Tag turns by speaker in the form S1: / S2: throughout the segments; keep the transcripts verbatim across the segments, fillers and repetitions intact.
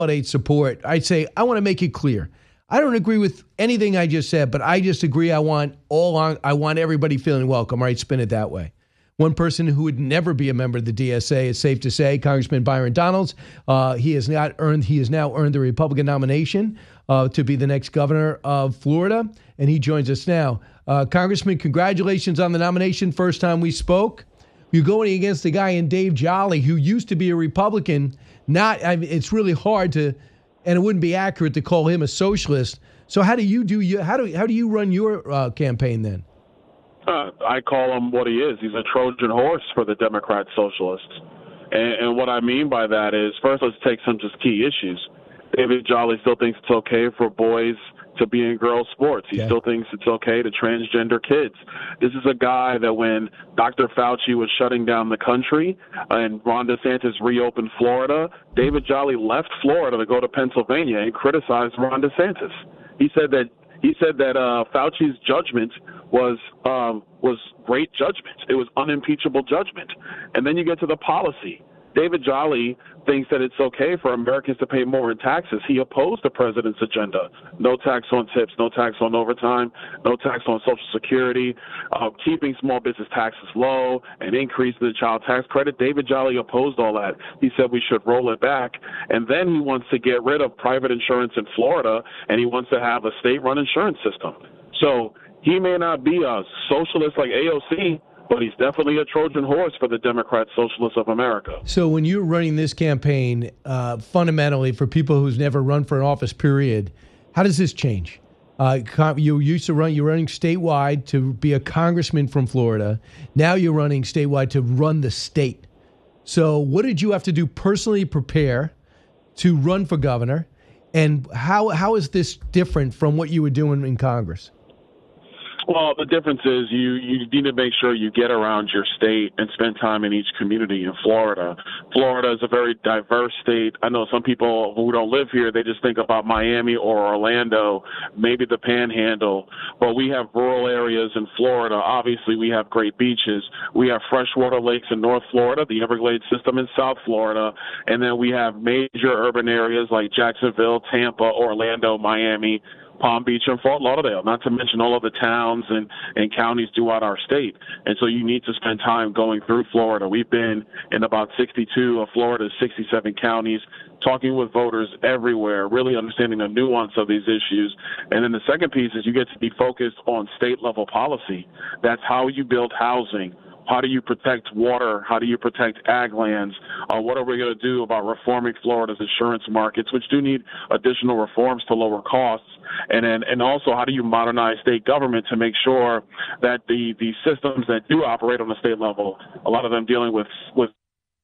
S1: consolidate support, I'd say I want to make it clear. I don't agree with anything I just said, but I just agree I want all on, I want everybody feeling welcome. All right, spin it that way. One person who would never be a member of the D S A, it's safe to say, Congressman Byron Donalds. Uh, he has not earned. He has now earned the Republican nomination uh, to be the next governor of Florida, and he joins us now. Uh, Congressman, congratulations on the nomination. First time we spoke. You're going against a guy in Dave Jolly who used to be a Republican. Not. I mean, it's really hard to, and it wouldn't be accurate to call him a socialist. So how do you do? You how do how do you run your uh, campaign then?
S2: Uh, I call him what he is. He's a Trojan horse for the Democrat socialists. And, and what I mean by that is, first, let's take some just key issues. David Jolly still thinks it's okay for boys to be in girls' sports. He
S1: Okay.
S2: still thinks it's okay to transgender kids. This is a guy that when Doctor Fauci was shutting down the country and Ron DeSantis reopened Florida, David Jolly left Florida to go to Pennsylvania and criticized Ron DeSantis. He said that he said that uh, Fauci's judgment was um, was great judgment. It was unimpeachable judgment. And then you get to the policy. David Jolly thinks that it's okay for Americans to pay more in taxes. He opposed the president's agenda. No tax on tips, no tax on overtime, no tax on Social Security, uh, keeping small business taxes low, and increasing the child tax credit. David Jolly opposed all that. He said we should roll it back. And then he wants to get rid of private insurance in Florida, and he wants to have a state-run insurance system. So he may not be a socialist like A O C, but he's definitely a Trojan horse for the Democrat Socialists of America.
S1: So when you're running this campaign, uh, fundamentally, for people who's never run for an office, period, how does this change? Uh, you used to run, you're running statewide to be a congressman from Florida. Now you're running statewide to run the state. So what did you have to do personally prepare to run for governor? And how how is this different from what you were doing in Congress?
S2: Well, the difference is you, you need to make sure you get around your state and spend time in each community in Florida. Florida is a very diverse state. I know some people who don't live here, they just think about Miami or Orlando, maybe the Panhandle. But we have rural areas in Florida. Obviously, we have great beaches. We have freshwater lakes in North Florida, the Everglades system in South Florida. And then we have major urban areas like Jacksonville, Tampa, Orlando, Miami, Palm Beach, and Fort Lauderdale, not to mention all of the towns and, and counties throughout our state. And so you need to spend time going through Florida. We've been in about sixty-two of Florida's sixty-seven counties, talking with voters everywhere, really understanding the nuance of these issues. And then the second piece is you get to be focused on state-level policy. That's how you build housing. How do you protect water? How do you protect ag lands? Uh, what are we going to do about reforming Florida's insurance markets, which do need additional reforms to lower costs? And then, and also, how do you modernize state government to make sure that the, the systems that do operate on the state level, a lot of them dealing with with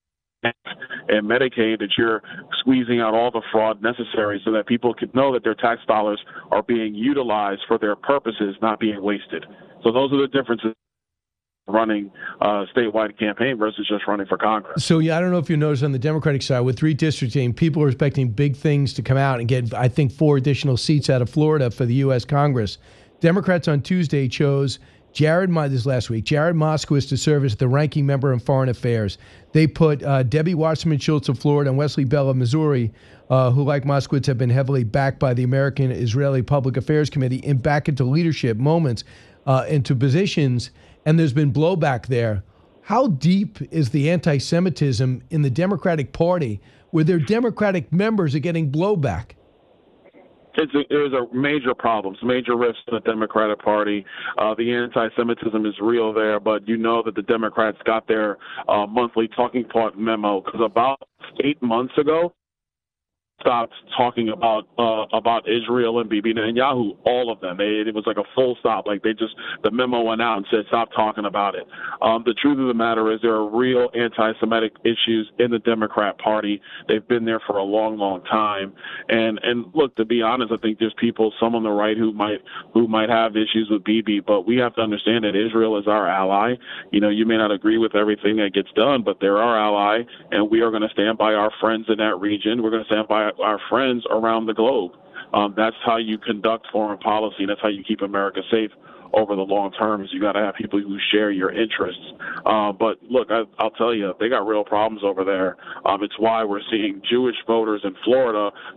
S2: and Medicaid, that you're squeezing out all the fraud necessary so that people can know that their tax dollars are being utilized for their purposes, not being wasted. So those are the differences running a statewide campaign versus just running for Congress.
S1: So, yeah, I don't know if you noticed on the Democratic side, with redistricting, people are expecting big things to come out and get, I think, four additional seats out of Florida for the U S Congress. Democrats on Tuesday chose Jared, this last week, Jared Moskowitz to serve as the ranking member in Foreign Affairs. They put uh, Debbie Wasserman Schultz of Florida and Wesley Bell of Missouri, uh, who, like Moskowitz, have been heavily backed by the American-Israeli Public Affairs Committee, in back into leadership moments, uh, into positions. And there's been blowback there. How deep is the anti-Semitism in the Democratic Party where their Democratic members are getting blowback?
S2: It's a, there's a major problems, major rifts in the Democratic Party. Uh, the anti-Semitism is real there, but you know that the Democrats got their uh, monthly talking point memo because about eight months ago, stopped talking about uh, about Israel and Bibi Netanyahu, all of them. They, it was like a full stop. Like they just, the memo went out and said, stop talking about it. Um, the truth of the matter is there are real anti-Semitic issues in the Democrat Party. They've been there for a long, long time. And and look, to be honest, I think there's people, some on the right who might who might have issues with Bibi, but we have to understand that Israel is our ally. You know, you may not agree with everything that gets done, but they're our ally, and we are going to stand by our friends in that region. We're going to stand by our friends around the globe. Um, that's how you conduct foreign policy. That's how you keep America safe over the long term is you got to have people who share your interests. Uh, but look, I, I'll tell you, they got real problems over there. Um, it's why we're seeing Jewish voters in Florida